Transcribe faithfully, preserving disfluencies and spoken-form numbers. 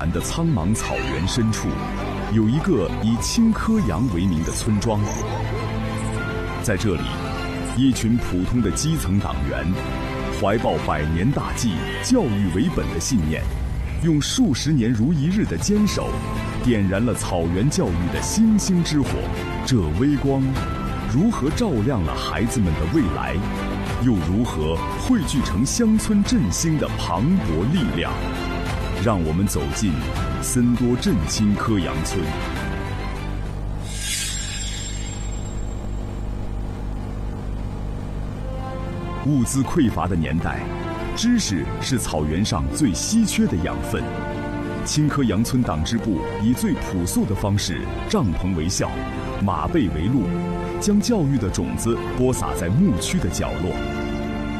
的苍茫草原深处，有一个以青稞羊为名的村庄。在这里，一群普通的基层党员，怀抱百年大计、教育为本的信念，用数十年如一日的坚守，点燃了草原教育的星星之火。这微光，如何照亮了孩子们的未来，又如何汇聚成乡村振兴的磅礴力量？让我们走进森多镇青稞羊村。物资匮乏的年代，知识是草原上最稀缺的养分。青稞羊村党支部以最朴素的方式，帐篷为校，马背为路，将教育的种子播撒在牧区的角落。